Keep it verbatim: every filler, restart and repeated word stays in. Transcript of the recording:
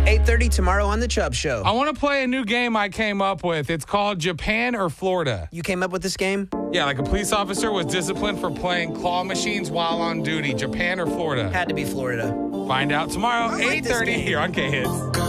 eight thirty tomorrow on The Chubb Show. I want to play a new game I came up with. It's called Japan or Florida. You came up with this game? Yeah, like a police officer was disciplined for playing claw machines while on duty. Japan or Florida? Had to be Florida. Find out tomorrow, I like eight thirty this game. here on K-Hits.